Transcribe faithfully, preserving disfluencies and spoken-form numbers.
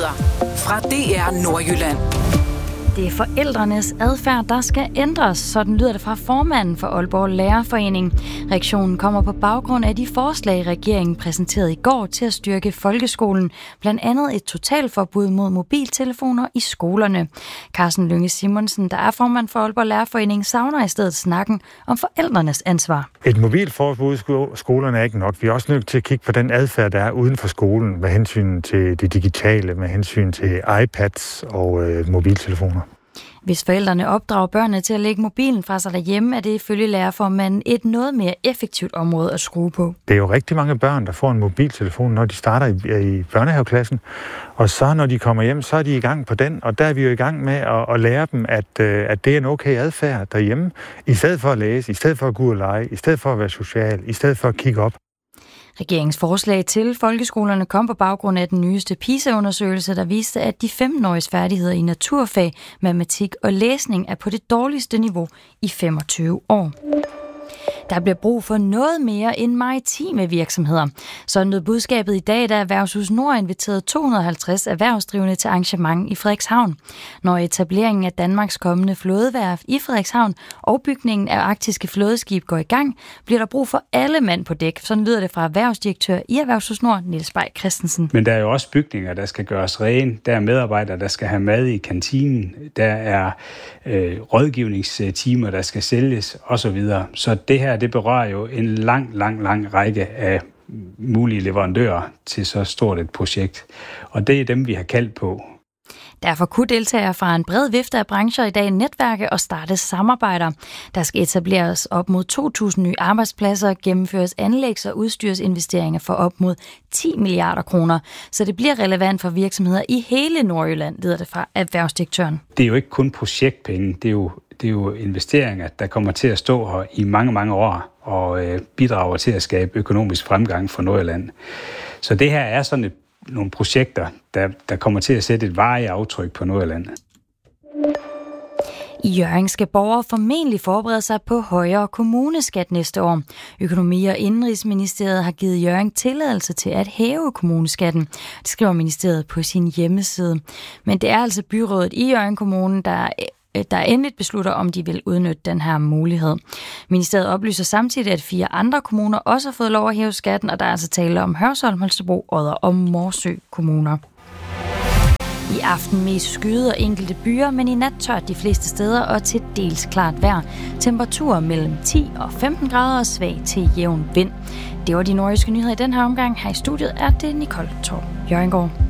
Nyheder fra D R Nordjylland. Det er forældrenes adfærd, der skal ændres, sådan lyder det fra formanden for Aalborg Lærerforening. Reaktionen kommer på baggrund af de forslag, regeringen præsenterede i går til at styrke folkeskolen. Blandt andet et totalforbud mod mobiltelefoner i skolerne. Carsten Lynge Simonsen, der er formand for Aalborg Lærerforening, savner i stedet snakken om forældrenes ansvar. Et mobilforbud i skolerne er ikke nok. Vi er også nødt til at kigge på den adfærd, der er uden for skolen, med hensyn til det digitale, med hensyn til iPads og øh, mobiltelefoner. Hvis forældrene opdrager børnene til at lægge mobilen fra sig derhjemme, er det ifølge lærerformanden et noget mere effektivt område at skrue på. Det er jo rigtig mange børn, der får en mobiltelefon, når de starter i, i børnehaveklassen. Og så når de kommer hjem, så er de i gang på den. Og der er vi jo i gang med at, at lære dem, at, at det er en okay adfærd derhjemme. I stedet for at læse, i stedet for at gå ud og lege, i stedet for at være social, i stedet for at kigge op. Regeringens forslag til folkeskolerne kom på baggrund af den nyeste PISA-undersøgelse, der viste, at de femten-åriges færdigheder i naturfag, matematik og læsning er på det dårligste niveau i femogtyve år. Der bliver brug for noget mere end maritime virksomheder. Sådan lød budskabet i dag, da Erhvervshus Nord inviterede to hundrede og halvtreds erhvervsdrivende til arrangement i Frederikshavn. Når etableringen af Danmarks kommende flådeværft i Frederikshavn og bygningen af arktiske flådeskib går i gang, bliver der brug for alle mand på dæk. Sådan lyder det fra erhvervsdirektør i Erhvervshus Nord, Niels Bay Christensen. Men der er jo også bygninger, der skal gøres rene. Der er medarbejdere, der skal have mad i kantinen. Der er øh, rådgivningstimer, der skal sælges osv. Så det her, det berører jo en lang, lang, lang række af mulige leverandører til så stort et projekt. Og det er dem, vi har kaldt på. Derfor kunne deltagere fra en bred vifte af brancher i dag netværke og starte samarbejder. Der skal etableres op mod to tusind nye arbejdspladser, gennemføres anlægs- og udstyrsinvesteringer for op mod ti milliarder kroner. Så det bliver relevant for virksomheder i hele Nordjylland, lyder det fra erhvervsdirektøren. Det er jo ikke kun projektpenge, det er jo, det er jo investeringer, der kommer til at stå her i mange, mange år og øh, bidrager til at skabe økonomisk fremgang for Nordjylland. Så det her er sådan et nogle projekter, der, der kommer til at sætte et varigt aftryk på Nordjylland. I Hjørring skal borgere formentlig forberede sig på højere kommuneskat næste år. Økonomi- og Indenrigsministeriet har givet Hjørring tilladelse til at hæve kommuneskatten. Det skriver ministeriet på sin hjemmeside. Men det er altså byrådet i Hjørring Kommune, der der endeligt beslutter, om de vil udnytte den her mulighed. Ministeriet oplyser samtidig, at fire andre kommuner også har fået lov at hæve skatten, og der er altså tale om Hørsholm, Holstebro, Odder og Morsø kommuner. I aften mest skyde og enkelte byer, men i nat tørt de fleste steder og til dels klart vejr. Temperaturer mellem ti og femten grader og svag til jævn vind. Det var de nordjyske nyheder i den her omgang. Her i studiet er det Nicole Torp Jørgengaard.